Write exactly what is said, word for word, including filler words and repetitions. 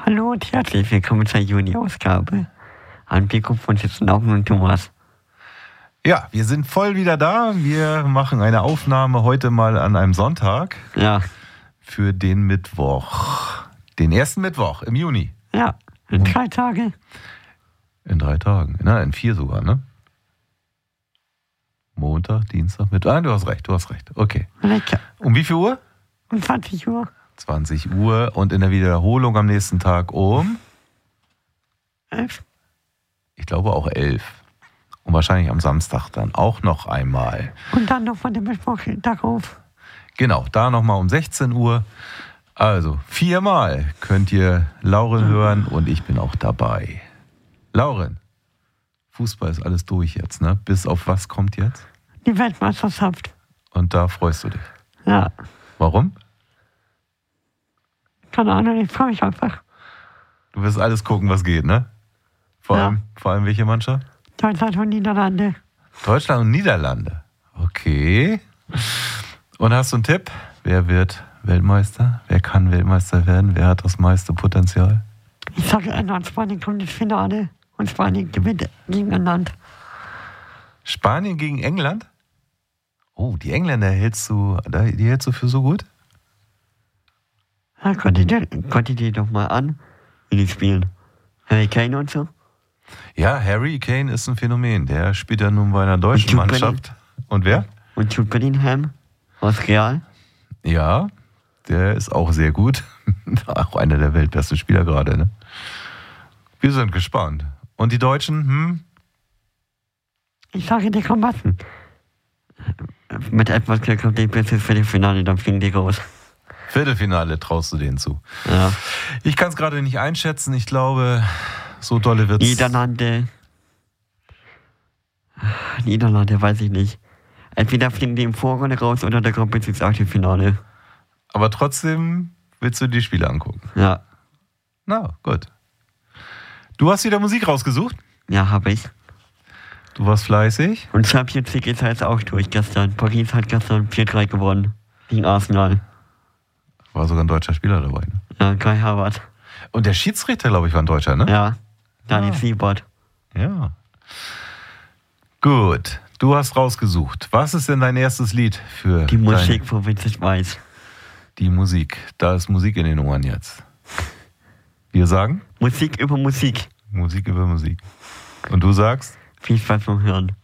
Hallo und herzlich willkommen zur Juni-Ausgabe. Am Mikrofon sitzen auch nur Thomas. Ja, wir sind voll wieder da. Wir machen eine Aufnahme heute mal an einem Sonntag. Ja. Für den Mittwoch. Den ersten Mittwoch im Juni. Ja, in drei Tagen. In drei Tagen. Na, in vier sogar, ne? Montag, Dienstag, Mittwoch. Ah, du hast recht, du hast recht. Okay. Lecker. Um wie viel Uhr? Um zwanzig Uhr. zwanzig Uhr und in der Wiederholung am nächsten Tag um? elf. Ich glaube auch elf. Und wahrscheinlich am Samstag dann auch noch einmal. Und dann noch von dem Mittwoch darauf. Genau, da nochmal um sechzehn Uhr. Also viermal könnt ihr Lauren hören und ich bin auch dabei. Lauren, Fußball ist alles durch jetzt, ne? Bis auf was kommt jetzt? Die Weltmeisterschaft. Und da freust du dich. Ja. Warum? Keine Ahnung, ich freue mich einfach. Du wirst alles gucken, was geht, ne? Vor Ja. allem, vor allem welche Mannschaft? Deutschland und Niederlande. Deutschland und Niederlande. Okay. Und hast du einen Tipp? Wer wird Weltmeister? Wer kann Weltmeister werden? Wer hat das meiste Potenzial? Ich sage England, Spanien kommt ins Finale und Spanien gewinnt gegen England. Spanien gegen England? Oh, die Engländer hältst du, die hältst du für so gut? Ja, guck dir, guck dir die doch mal an, wie die spielen. Harry Kane und so. Ja, Harry Kane ist ein Phänomen. Der spielt ja nun bei einer deutschen Jude Mannschaft. Und wer? Und Jude Bellingham aus Real. Ja, der ist auch sehr gut. Auch einer der weltbesten Spieler gerade, ne? Wir sind gespannt. Und die Deutschen, hm? Ich sage dir, komm warten. Mit etwas Glück kommt die bis ins Viertelfinale, dann fliegen die raus. Viertelfinale traust du denen zu. Ja. Ich kann es gerade nicht einschätzen. Ich glaube, so dolle wird's. Niederlande. Niederlande, weiß ich nicht. Entweder fliegen die im Vorrunde raus oder der kommt bis ins Achtelfinale. Aber trotzdem willst du die Spiele angucken. Ja. Na, gut. Du hast wieder Musik rausgesucht? Ja, habe ich. Du warst fleißig. Und Champions League ist jetzt auch durch gestern. Paris hat gestern vier drei gewonnen. Gegen Arsenal. War sogar ein deutscher Spieler dabei, ne? Ja, Kai Havertz. Und der Schiedsrichter, glaube ich, war ein Deutscher, ne? Ja. Daniel Ah. Siebert. Ja. Gut. Du hast rausgesucht. Was ist denn dein erstes Lied für Die Musik dein, von Vincent Weiss. die Musik? Da ist Musik in den Ohren jetzt. Wir sagen Musik über Musik. Musik über Musik. Und du sagst? Viel Spaß beim Hören.